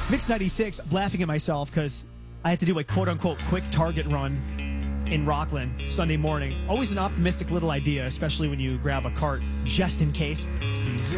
Mix 96, laughing at myself because I had to do a quote-unquote quick Target run in Rockland Sunday morning. Always an optimistic little idea, especially when you grab a cart just in case.